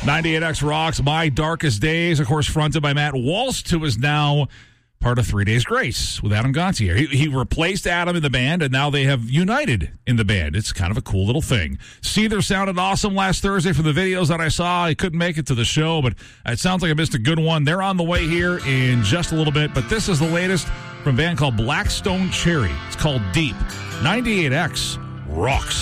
98X rocks My Darkest Days, of course, fronted by Matt Walst, who is now part of 3 Days Grace with Adam Gontier. He replaced Adam in the band, and now they have united in the band. It's kind of a cool little thing. Seether sounded awesome last Thursday from the videos that I saw. I couldn't make it to the show, but it sounds like I missed a good one. They're on the way here in just a little bit, but this is the latest from a band called Blackstone Cherry. It's called Deep. 98X rocks.